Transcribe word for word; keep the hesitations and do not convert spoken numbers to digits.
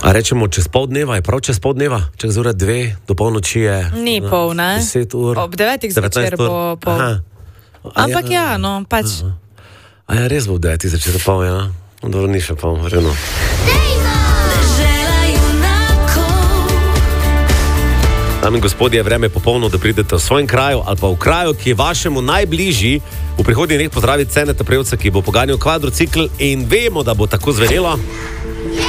A rečemo, čez pol dneva, je prav čez pol dneva? Čez ura dve, do polnoči je... Ni no, pol, ne? deset ur. Ob devetih zvečer bo pol. Aha. Ampak ja, ja, no, pač... Aha. A ja, res bo ob devetih zvečer pol, ja? Dobro, ni še pol, vreno. Dame in gospodje, je vreme popolno, da pridete v svojem kraju ali pa v kraju, ki je vašemu najbližji. V prihodnjih dneh pozdraviti Ceneta Prevca, ki bo poganjal kvadrocikl in vemo, da bo tako zvenelo.